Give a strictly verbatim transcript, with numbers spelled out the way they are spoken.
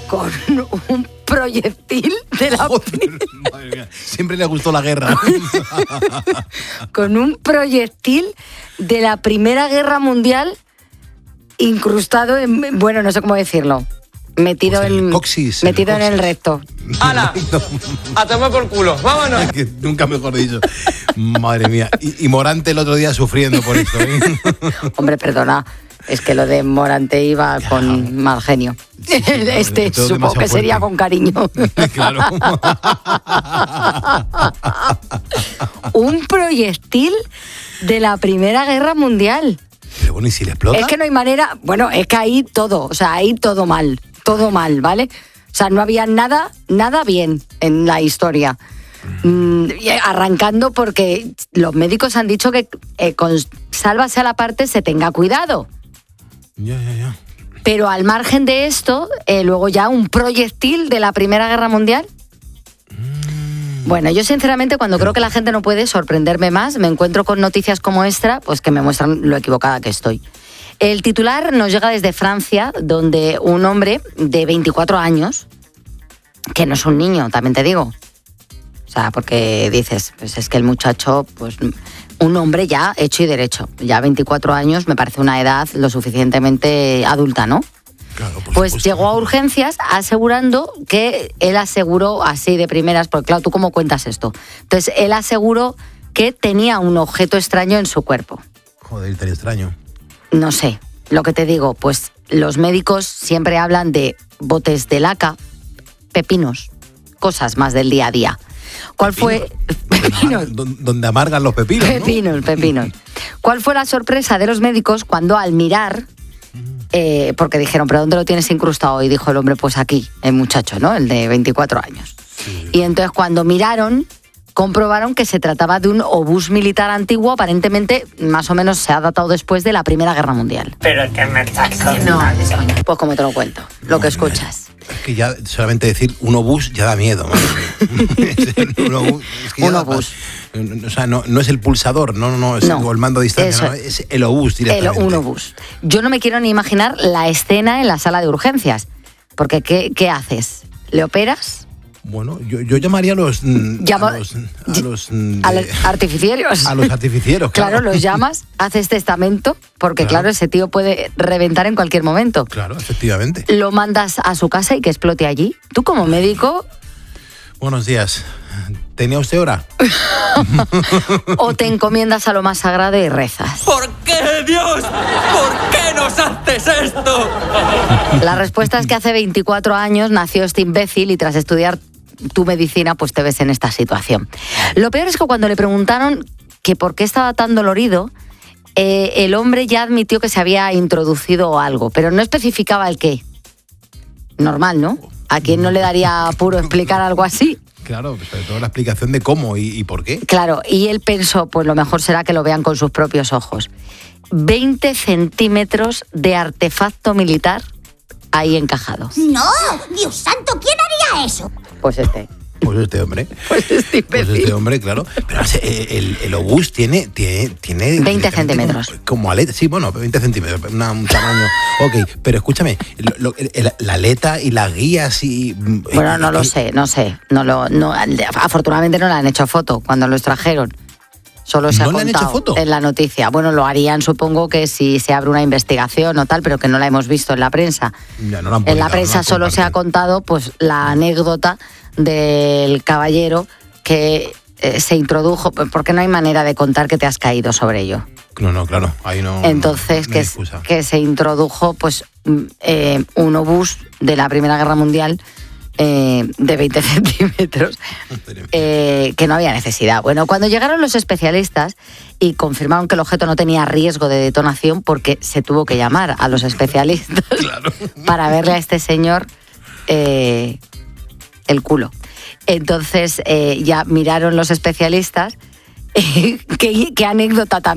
con un proyectil de la... Joder, madre mía, siempre le gustó la guerra. Con un proyectil de la Primera Guerra Mundial incrustado en... Bueno, no sé cómo decirlo. Metido Pues el en... coxis, metido el en el coxis. recto. ¡Hala! A tomar por culo, vámonos. Que nunca mejor dicho. Madre mía. Y, y Morante el otro día sufriendo por esto, ¿eh? Hombre, perdona. Es que lo de Morante iba Ya. con mal genio. Sí, sí, claro, este todo supongo que demasiado sería fuerte. con cariño. Claro. Un proyectil de la Primera Guerra Mundial. Pero bueno, ¿y si le explota? Es que no hay manera... Bueno, es que ahí todo, o sea, ahí todo mal, todo mal, ¿vale? O sea, no había nada, nada bien en la historia. Mm, y arrancando porque los médicos han dicho que eh, con sálvase a la parte se tenga cuidado. Ya, ya, ya. Pero al margen de esto, eh, luego ya un proyectil de la Primera Guerra Mundial. Bueno, yo sinceramente cuando creo que la gente no puede sorprenderme más, me encuentro con noticias como esta, pues que me muestran lo equivocada que estoy. El titular nos llega desde Francia, donde un hombre de veinticuatro años, que no es un niño, también te digo. O sea, porque dices, pues es que el muchacho, pues un hombre ya hecho y derecho. Ya veinticuatro años me parece una edad lo suficientemente adulta, ¿no? Claro, por Pues supuesto. llegó a urgencias asegurando que él aseguró así de primeras, porque claro, ¿tú cómo cuentas esto? Entonces, él aseguró que tenía un objeto extraño en su cuerpo. Joder, tan extraño. No sé, lo que te digo, pues los médicos siempre hablan de botes de laca, pepinos, cosas más del día a día. ¿Cuál fue? Pepinos. Donde, donde amargan los pepinos, ¿no? Pepinos, pepinos. ¿Cuál fue la sorpresa de los médicos cuando al mirar, eh, porque dijeron, ¿pero dónde lo tienes incrustado? Y dijo el hombre, pues aquí, el muchacho, ¿no? El de veinticuatro años. Sí. Y entonces cuando miraron, comprobaron que se trataba de un obús militar antiguo, aparentemente más o menos se ha datado después de la Primera Guerra Mundial. Pero que me estás No, pues como te lo cuento, lo que escuchas. Es que ya solamente decir un obús ya da miedo. un obús, es que ya Un da obús. pas- O sea, no, no es el pulsador, no, no, no, es No, o el mando a distancia, eso. no, es el obús El, directamente. un obús. Yo no me quiero ni imaginar la escena en la sala de urgencias, porque ¿qué, qué haces? ¿Le operas? Bueno, yo, yo llamaría a los... mm, Llama- a los, a los, mm, ¿A de- los artificieros? a los artificieros, claro. Claro, los llamas, haces testamento, porque Claro. claro, ese tío puede reventar en cualquier momento. Claro, efectivamente. Lo mandas a su casa y que explote allí. Tú como médico, Buenos días. ¿Tenía usted hora? o te encomiendas a lo más sagrado y rezas. ¿Por qué, Dios? ¿Por qué nos haces esto? La respuesta es que hace veinticuatro años nació este imbécil y tras estudiar tu medicina, pues te ves en esta situación. Lo peor es que cuando le preguntaron que por qué estaba tan dolorido, eh, el hombre ya admitió que se había introducido algo, pero no especificaba el qué. Normal, ¿no? ¿A quién no le daría apuro explicar algo así? Claro, pues sobre todo la explicación de cómo y, y por qué. Claro, y él pensó, pues lo mejor será que lo vean con sus propios ojos. veinte centímetros de artefacto militar ahí encajado. No, Dios santo, ¿quién haría eso? Pues este. Pues este hombre. Pues este Pues imbécil. este hombre, claro. Pero el, el, el obús tiene, tiene, tiene veinte directamente centímetros. Como, como aleta. Sí, bueno, veinte centímetros. Una, un tamaño. Ok, pero escúchame, lo- lo- el- la aleta y las guías y. Bueno, no lo sé, no sé. No lo, no, afortunadamente no le han hecho foto cuando lo extrajeron. Solo se ha ¿No le han contado hecho foto? en la noticia. Bueno, lo harían, supongo que si se abre una investigación o tal, pero que no la hemos visto en la prensa. Ya, no la han En la publicado, prensa no la solo se ha comparten. contado pues la anécdota del caballero que eh, se introdujo, porque no hay manera de contar que te has caído sobre ello. No, no, claro. Ahí no. Entonces, no que, hay s- excusa. que se introdujo pues mm, eh, un obús de la Primera Guerra Mundial eh, de veinte centímetros, eh, que no había necesidad. Bueno, cuando llegaron los especialistas y confirmaron que el objeto no tenía riesgo de detonación, porque se tuvo que llamar a los especialistas para verle a este señor eh, el culo. Entonces eh, ya miraron los especialistas, eh, qué, qué anécdota también.